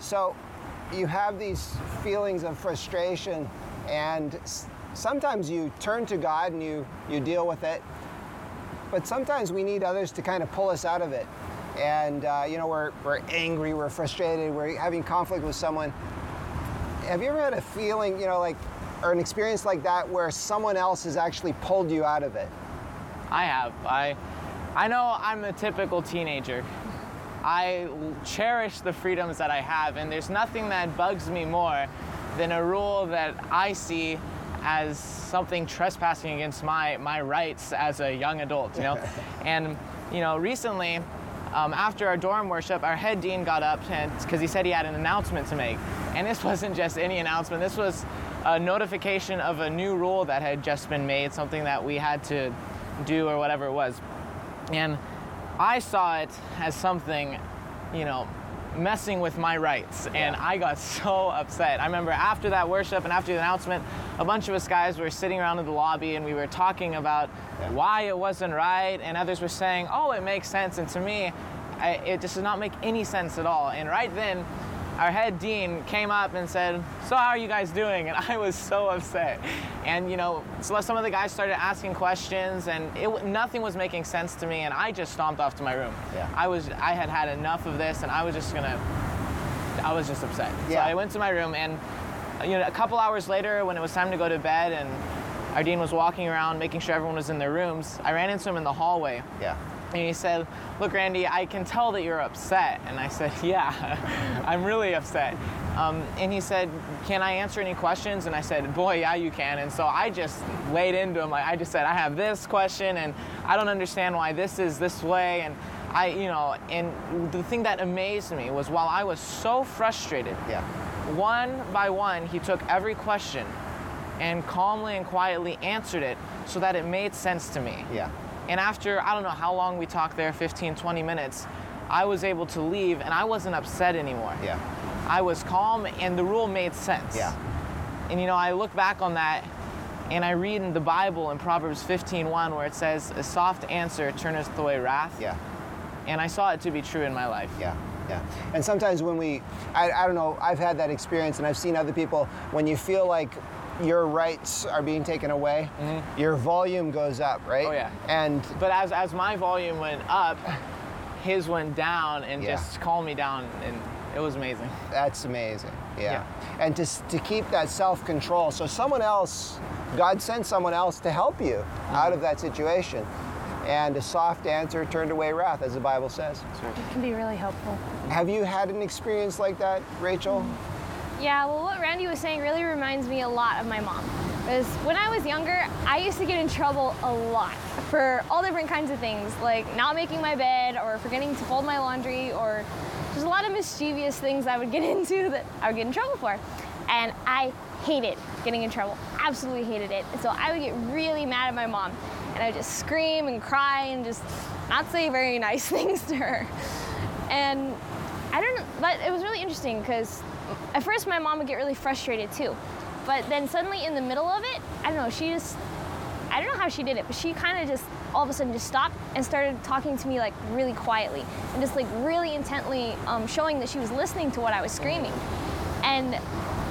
So you have these feelings of frustration, and sometimes you turn to God and you deal with it. But sometimes we need others to kind of pull us out of it. And we're angry, we're frustrated, we're having conflict with someone. Have you ever had a feeling, or an experience like that where someone else has actually pulled you out of it? I have. I know I'm a typical teenager. I cherish the freedoms that I have, and there's nothing that bugs me more than a rule that I see as something trespassing against my rights as a young adult, And, recently, after our dorm worship, our head dean got up because he said he had an announcement to make. And this wasn't just any announcement. This was a notification of a new rule that had just been made, something that we had to do or whatever it was. And I saw it as something, messing with my rights, and I got so upset. I remember after that worship and after the announcement, a bunch of us guys were sitting around in the lobby and we were talking about why it wasn't right, and others were saying, oh, it makes sense, and to me, it just did not make any sense at all. And right then, our head dean came up and said, so how are you guys doing? And I was so upset. And so some of the guys started asking questions, and nothing was making sense to me, and I just stomped off to my room. I had had enough of this, and I was just upset. So I went to my room, and a couple hours later, when it was time to go to bed and our dean was walking around making sure everyone was in their rooms, I ran into him in the hallway. And he said, look, Randy, I can tell that you're upset. And I said, yeah, I'm really upset. And he said, can I answer any questions? And I said, boy, yeah, you can. And so I just laid into him. I just said, I have this question, and I don't understand why this is this way. And and the thing that amazed me was while I was so frustrated, one by one, he took every question and calmly and quietly answered it so that it made sense to me. And after, I don't know how long we talked there, 15, 20 minutes, I was able to leave, and I wasn't upset anymore. I was calm, and the rule made sense. And I look back on that, and I read in the Bible in Proverbs 15:1 where it says, a soft answer turneth away wrath. And I saw it to be true in my life. And sometimes when I don't know, I've had that experience, and I've seen other people, when you feel like your rights are being taken away, your volume goes up, right? But as my volume went up, his went down and just calmed me down, and it was amazing. That's amazing. And to keep that self-control, so God sent someone else to help you out of that situation. And a soft answer turned away wrath, as the Bible says. It can be really helpful. Have you had an experience like that, Rachel? Yeah, well, what Randy was saying really reminds me a lot of my mom. Because when I was younger, I used to get in trouble a lot for all different kinds of things, like not making my bed or forgetting to fold my laundry, or just a lot of mischievous things I would get into that I would get in trouble for. And I hated getting in trouble, absolutely hated it. And so I would get really mad at my mom, and I would just scream and cry and just not say very nice things to her. And I don't know, but it was really interesting because at first my mom would get really frustrated too. But then suddenly in the middle of it, I don't know how she did it, but she kind of just all of a sudden just stopped and started talking to me like really quietly and just like really intently showing that she was listening to what I was screaming. And